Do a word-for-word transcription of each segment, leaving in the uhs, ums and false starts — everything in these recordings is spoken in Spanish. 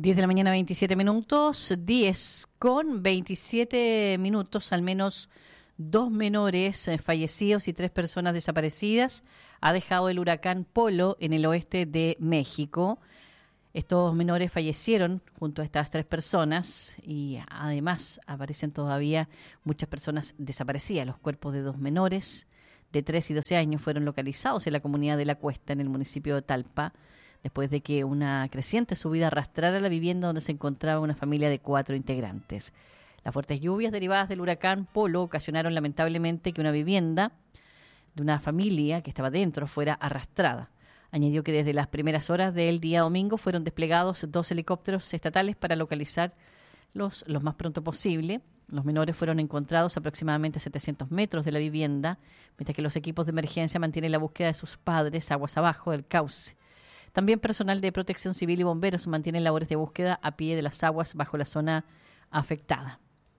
diez de la mañana, veintisiete minutos, diez con veintisiete minutos, al menos dos menores eh, fallecidos y tres personas desaparecidas ha dejado el huracán Polo en el oeste de México. Estos menores fallecieron junto a estas tres personas y además aparecen todavía muchas personas desaparecidas. Los cuerpos de dos menores de tres y doce años fueron localizados en la comunidad de La Cuesta, en el municipio de Talpa, después de que una creciente subida arrastrara la vivienda donde se encontraba una familia de cuatro integrantes. Las fuertes lluvias derivadas del huracán Polo ocasionaron lamentablemente que una vivienda de una familia que estaba dentro fuera arrastrada. Añadió que desde las primeras horas del día domingo fueron desplegados dos helicópteros estatales para localizarlos lo más pronto posible. Los menores fueron encontrados aproximadamente a setecientos metros de la vivienda, mientras que los equipos de emergencia mantienen la búsqueda de sus padres aguas abajo del cauce. También personal de protección civil y bomberos mantienen labores de búsqueda a pie de las aguas bajo la zona afectada.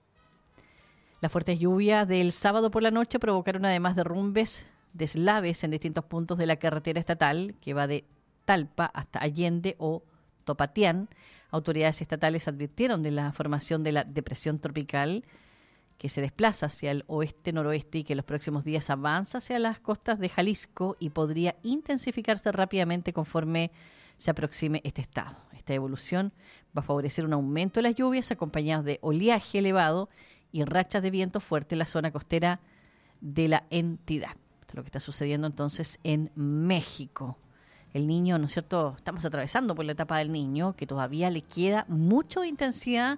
Las fuertes lluvias del sábado por la noche provocaron además derrumbes, deslaves en distintos puntos de la carretera estatal que va de Talpa hasta Allende o Topatián. Autoridades estatales advirtieron de la formación de la depresión tropical que se desplaza hacia el oeste-noroeste y que en los próximos días avanza hacia las costas de Jalisco y podría intensificarse rápidamente conforme se aproxime este estado. Esta evolución va a favorecer un aumento de las lluvias acompañadas de oleaje elevado y rachas de viento fuerte en la zona costera de la entidad. Esto es lo que está sucediendo entonces en México. El niño, ¿no es cierto? Estamos atravesando por la etapa del niño, que todavía le queda mucha intensidad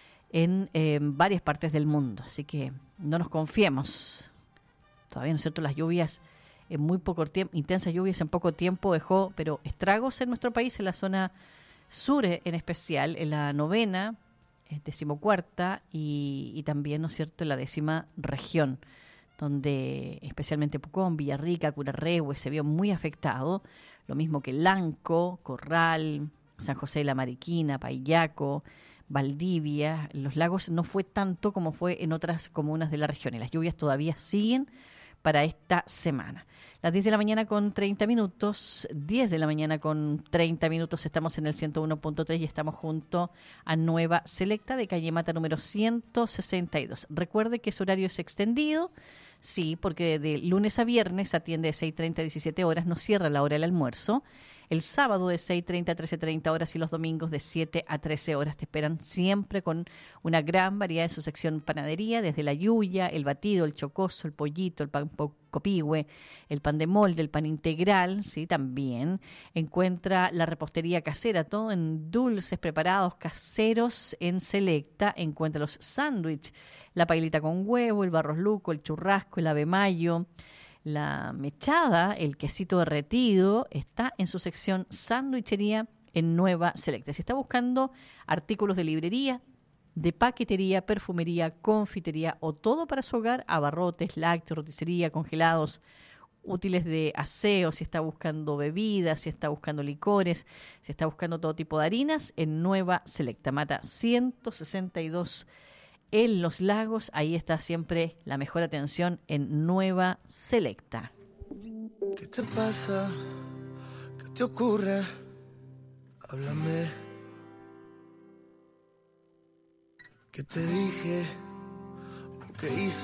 en eh, varias partes del mundo. Así que no nos confiemos. Todavía, ¿no es cierto? Las lluvias en muy poco tiempo, intensas lluvias en poco tiempo dejó, pero estragos en nuestro país, en la zona sur en especial, en la novena, decimocuarta y, y también, ¿no es cierto?, en la décima región, donde especialmente Pucón, Villarrica, Curarrehue se vio muy afectado, lo mismo que Lanco, Corral, San José de la Mariquina, Paillaco, Valdivia. Los lagos no fue tanto como fue en otras comunas de la región y las lluvias todavía siguen para esta semana. Las diez de la mañana con treinta minutos, diez de la mañana con treinta minutos, estamos en el ciento uno punto tres y estamos junto a Nueva Selecta de Calle Mata número ciento sesenta y dos. Recuerde que su horario es extendido, sí, porque de lunes a viernes atiende de seis y treinta a diecisiete horas, no cierra la hora del almuerzo. El sábado de seis y treinta a trece y treinta horas y los domingos de siete a trece horas. Te esperan siempre con una gran variedad de su sección panadería, desde la yuya, el batido, el chocoso, el pollito, el pan copihue, el pan de molde, el pan integral, sí, también. Encuentra la repostería casera, todo en dulces preparados caseros en Selecta. Encuentra los sándwiches, la pailita con huevo, el barros luco, el churrasco, el ave mayo, la mechada, el quesito derretido, está en su sección sandwichería en Nueva Selecta. Si está buscando artículos de librería, de paquetería, perfumería, confitería o todo para su hogar, abarrotes, lácteos, roticería, congelados, útiles de aseo, si está buscando bebidas, si está buscando licores, si está buscando todo tipo de harinas, en Nueva Selecta. Mata ciento sesenta y dos en Los Lagos, ahí está siempre la mejor atención en Nueva Selecta. ¿Qué te pasa? ¿Qué te ocurre? Háblame. ¿Qué te dije? ¿Qué hice?